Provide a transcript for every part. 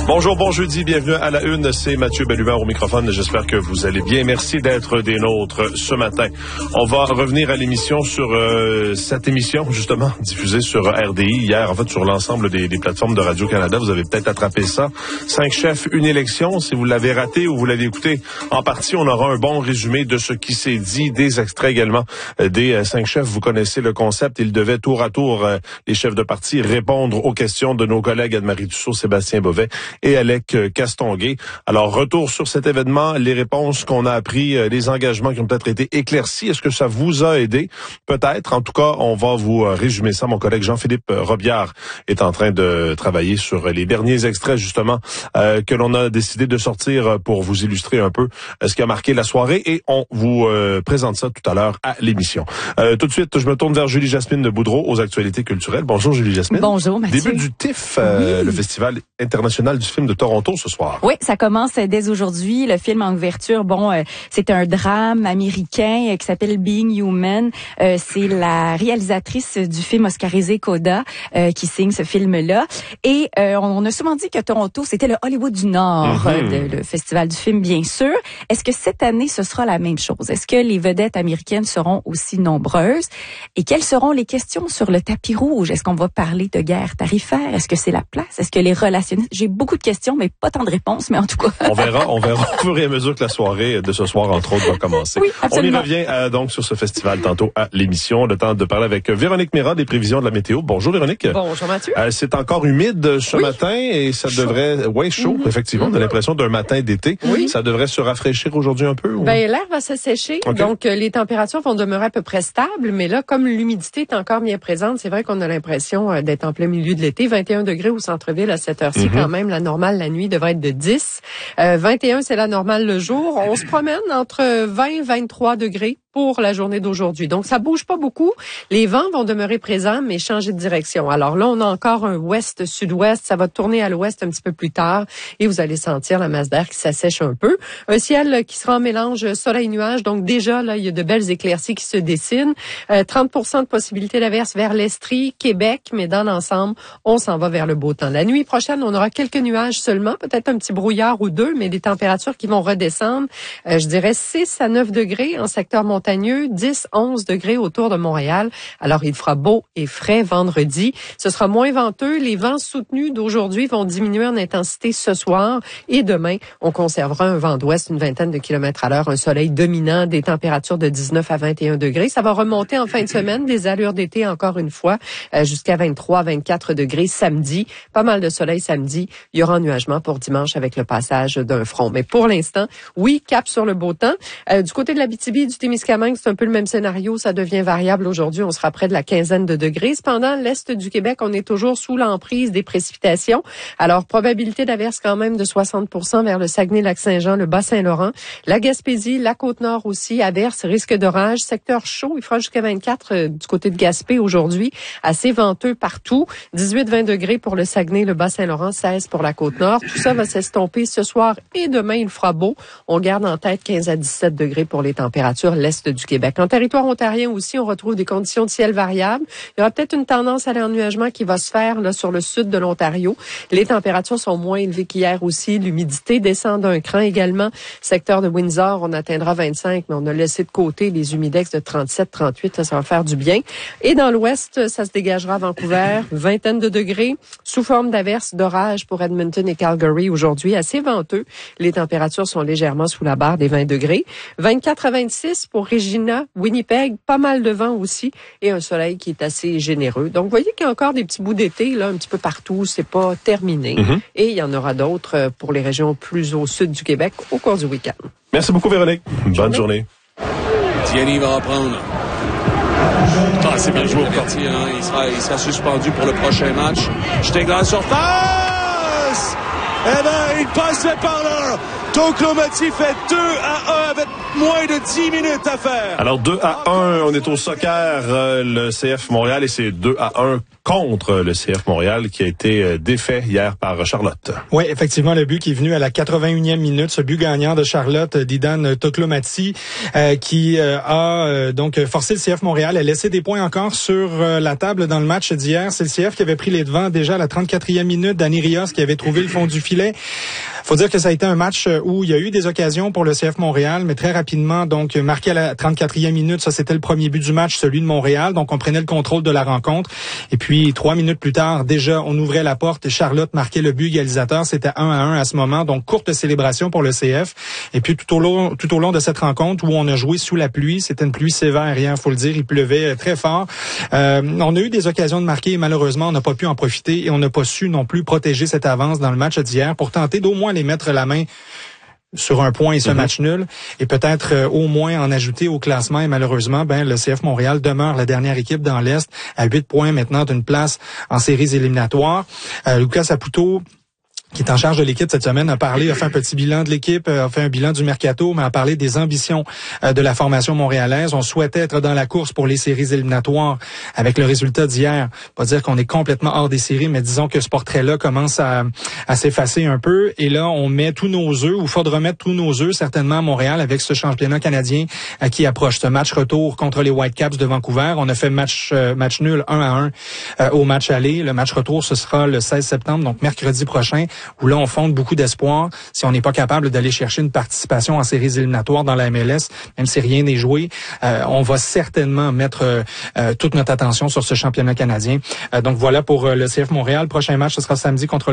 Bonjour, bon jeudi, bienvenue à la une, c'est Mathieu Bellumeur au microphone, j'espère que vous allez bien. Merci d'être des nôtres ce matin. On va revenir à l'émission sur cette émission, justement, diffusée sur RDI hier, en fait, sur l'ensemble des plateformes de Radio-Canada. Vous avez peut-être attrapé ça. 5 chefs, une élection. Si vous l'avez raté ou vous l'avez écouté en partie, on aura un bon résumé de ce qui s'est dit, des extraits également des 5 chefs. Vous connaissez le concept. Ils devaient tour à tour, les chefs de parti, répondre aux questions de nos collègues Anne-Marie Dussault, Sébastien Bovet et Alec Castonguay. Alors, retour sur cet événement, les réponses qu'on a appris, les engagements qui ont peut-être été éclaircis. Est-ce que ça vous a aidé? Peut-être. En tout cas, on va vous résumer ça. Mon collègue Jean-Philippe Robillard est en train de travailler sur les derniers extraits, justement, que l'on a décidé de sortir pour vous illustrer un peu ce qui a marqué la soirée. Et on vous présente ça tout à l'heure à l'émission. Tout de suite, je me tourne vers Julie-Jasmine de Boudreau aux actualités culturelles. Bonjour Julie-Jasmine. Bonjour Mathieu. Début du TIFF, le Festival international du film de Toronto ce soir. Oui, ça commence dès aujourd'hui. Le film en ouverture, c'est un drame américain qui s'appelle Being Human. C'est la réalisatrice du film oscarisé Coda qui signe ce film-là. Et on a souvent dit que Toronto, c'était le Hollywood du Nord, le festival du film, bien sûr. Est-ce que cette année, ce sera la même chose? Est-ce que les vedettes américaines seront aussi nombreuses? Et quelles seront les questions sur le tapis rouge? Est-ce qu'on va parler de guerre tarifaire? Est-ce que c'est la place? Est-ce que les relationnistes... J'ai beaucoup de questions, mais pas tant de réponses, mais en tout cas... On verra au fur et à mesure que la soirée de ce soir, entre autres, va commencer. Oui, absolument. On y revient donc sur ce festival tantôt à l'émission. Le temps de parler avec Véronique Mira des prévisions de la météo. Bonjour Véronique. Bonjour Mathieu. C'est encore humide ce matin et ça devrait... Oui, chaud, effectivement. On a l'impression d'un matin d'été. Oui. Ça devrait se rafraîchir aujourd'hui un peu? Ou... L'air va s'assécher, donc les températures vont demeurer à peu près stables, mais là, comme l'humidité est encore bien présente, c'est vrai qu'on a l'impression d'être en plein milieu de l'été. 21 degrés au centre-ville à cette heure-ci, quand même. La normale, la nuit, devrait être de 10. 21, c'est la normale le jour. On se promène entre 20 et 23 degrés pour la journée d'aujourd'hui. Donc, ça bouge pas beaucoup. Les vents vont demeurer présents, mais changer de direction. Alors là, on a encore un ouest-sud-ouest. Ça va tourner à l'ouest un petit peu plus tard et vous allez sentir la masse d'air qui s'assèche un peu. Un ciel qui sera en mélange soleil-nuage. Donc, déjà, là, il y a de belles éclaircies qui se dessinent. 30% de possibilité d'averse vers l'Estrie, Québec, mais dans l'ensemble, on s'en va vers le beau temps. La nuit prochaine, on aura quelques nuages seulement, peut-être un petit brouillard ou deux, mais des températures qui vont redescendre. Je dirais 6 à 9 degrés en secteur montagneux, 10-11 degrés autour de Montréal. Alors, il fera beau et frais vendredi. Ce sera moins venteux. Les vents soutenus d'aujourd'hui vont diminuer en intensité ce soir. Et demain, on conservera un vent d'ouest, une vingtaine de kilomètres à l'heure, un soleil dominant, des températures de 19 à 21 degrés. Ça va remonter en fin de semaine, des allures d'été encore une fois, jusqu'à 23-24 degrés samedi. Pas mal de soleil samedi. Il y aura ennuagement pour dimanche avec le passage d'un front. Mais pour l'instant, oui, cap sur le beau temps. Du côté de l'Abitibi et du Témiscamingue, c'est un peu le même scénario. Ça devient variable aujourd'hui. On sera près de la quinzaine de degrés. Cependant, l'est du Québec, on est toujours sous l'emprise des précipitations. Alors, probabilité d'averse quand même de 60% vers le Saguenay-Lac-Saint-Jean, le Bas-Saint-Laurent. La Gaspésie, la Côte-Nord aussi, averse, risque d'orage. Secteur chaud, il fera jusqu'à 24 du côté de Gaspé aujourd'hui. Assez venteux partout. 18-20 degrés pour le Saguenay, le Bas-Saint-Laurent, 16 pour la Côte-Nord. Tout ça va s'estomper ce soir et demain, il fera beau. On garde en tête 15 à 17 degrés pour les températures l'est du Québec. En territoire ontarien aussi, on retrouve des conditions de ciel variables. Il y aura peut-être une tendance à l'ennuagement qui va se faire là sur le sud de l'Ontario. Les températures sont moins élevées qu'hier aussi. L'humidité descend d'un cran également. Secteur de Windsor, on atteindra 25, mais on a laissé de côté les humidex de 37-38. Ça va faire du bien. Et dans l'ouest, ça se dégagera à Vancouver. Vingtaine de degrés, sous forme d'averse, d'orage pour Edmonton et Calgary aujourd'hui. Assez venteux. Les températures sont légèrement sous la barre des 20 degrés. 24 à 26 pour Regina, Winnipeg. Pas mal de vent aussi. Et un soleil qui est assez généreux. Donc, vous voyez qu'il y a encore des petits bouts d'été, là, un petit peu partout. C'est pas terminé. Et il y en aura d'autres pour les régions plus au sud du Québec au cours du week-end. Merci beaucoup, Véronique. Bonne journée. Thierry va reprendre. C'est bien joué au quartier. Il sera suspendu pour le prochain match. Stegler sur face. Eh ben, il passait par là. Toklomatie fait 2-1 avec moins de 10 minutes à faire. Alors 2-1, on est au soccer, le CF Montréal, et c'est 2-1 contre le CF Montréal qui a été défait hier par Charlotte. Oui, effectivement, le but qui est venu à la 81e minute, ce but gagnant de Charlotte d'Idan Toklomatie, qui a donc forcé le CF Montréal à laisser des points encore sur la table dans le match d'hier. C'est le CF qui avait pris les devants déjà à la 34e minute, Danny Rios qui avait trouvé le fond du filet. Faut dire que ça a été un match où il y a eu des occasions pour le CF Montréal, mais très rapidement, donc marqué à la 34e minute, ça c'était le premier but du match, celui de Montréal. Donc on prenait le contrôle de la rencontre. Et puis 3 minutes plus tard, déjà on ouvrait la porte et Charlotte marquait le but égalisateur. C'était 1-1 à ce moment, donc courte célébration pour le CF. Et puis tout au long de cette rencontre où on a joué sous la pluie, c'était une pluie sévère, rien, faut le dire, il pleuvait très fort. On a eu des occasions de marquer et malheureusement on n'a pas pu en profiter et on n'a pas su non plus protéger cette avance dans le match d'hier pour tenter d'au moins les mettre la main sur un point et ce match nul, et peut-être au moins en ajouter au classement. Et malheureusement, le CF Montréal demeure la dernière équipe dans l'Est à 8 points maintenant d'une place en séries éliminatoires. Lucas Saputo, qui est en charge de l'équipe cette semaine, a fait un petit bilan de l'équipe, a fait un bilan du mercato, mais a parlé des ambitions de la formation montréalaise. On souhaitait être dans la course pour les séries éliminatoires avec le résultat d'hier. Pas dire qu'on est complètement hors des séries, mais disons que ce portrait-là commence à s'effacer un peu. Et là, on met tous nos œufs, ou faudra mettre tous nos œufs certainement à Montréal avec ce championnat canadien qui approche. Ce match retour contre les Whitecaps de Vancouver. On a fait match nul 1-1 au match aller. Le match retour, ce sera le 16 septembre, donc mercredi prochain, où là, on fonde beaucoup d'espoir. Si on n'est pas capable d'aller chercher une participation en séries éliminatoires dans la MLS, même si rien n'est joué, on va certainement mettre toute notre attention sur ce championnat canadien. Donc voilà pour le CF Montréal. Prochain match, ce sera samedi contre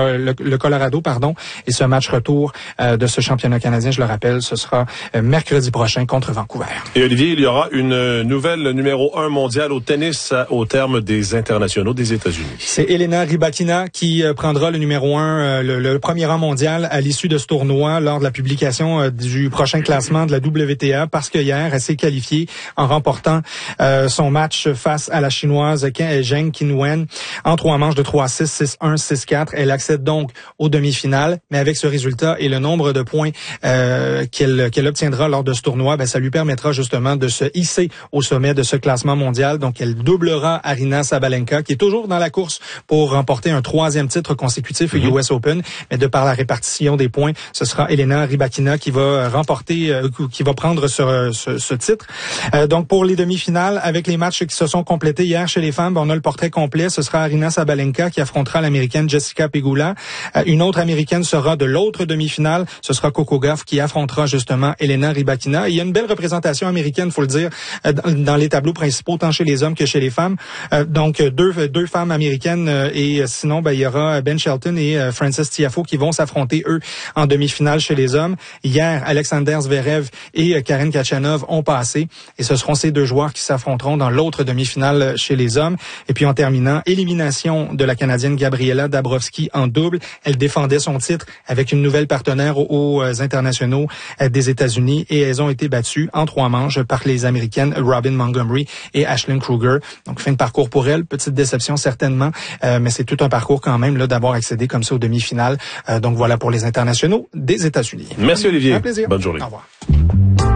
le Colorado, et ce match retour de ce championnat canadien, je le rappelle, ce sera mercredi prochain contre Vancouver. Et Olivier, il y aura une nouvelle numéro 1 mondiale au tennis au terme des internationaux des États-Unis. C'est Elena Rybakina qui prendra le numéro 1 le premier rang mondial à l'issue de ce tournoi lors de la publication du prochain classement de la WTA, parce que hier, elle s'est qualifiée en remportant son match face à la Chinoise Zheng Qinwen en 3 manches de 3-6, 6-1, 6-4. Elle accède donc aux demi-finales, mais avec ce résultat et le nombre de points qu'elle obtiendra lors de ce tournoi, ça lui permettra justement de se hisser au sommet de ce classement mondial. Donc elle doublera Aryna Sabalenka, qui est toujours dans la course pour remporter un 3e titre consécutif au US Open, mais de par la répartition des points, ce sera Elena Rybakina qui va remporter, qui va prendre ce titre. Donc pour les demi-finales, avec les matchs qui se sont complétés hier chez les femmes, on a le portrait complet. Ce sera Aryna Sabalenka qui affrontera l'américaine Jessica Pegula. Une autre américaine sera de l'autre demi-finale. Ce sera Coco Gauff qui affrontera justement Elena Rybakina. Et il y a une belle représentation américaine, faut le dire, dans les tableaux principaux, tant chez les hommes que chez les femmes. Donc deux femmes américaines, et sinon il y aura Ben Shelton et Frances Tiafoe qui vont s'affronter, eux, en demi-finale chez les hommes. Hier, Alexander Zverev et Karen Khachanov ont passé, et ce seront ces deux joueurs qui s'affronteront dans l'autre demi-finale chez les hommes. Et puis en terminant, élimination de la Canadienne Gabriela Dabrowski en double. Elle défendait son titre avec une nouvelle partenaire aux internationaux des États-Unis, et elles ont été battues en 3 manches par les Américaines Robin Montgomery et Ashlyn Kruger. Donc fin de parcours pour elle, petite déception certainement, mais c'est tout un parcours quand même là d'avoir accédé comme ça aux demi-finales. Donc voilà pour les internationaux des États-Unis. Merci Olivier. Un plaisir. Bonne journée. Au revoir.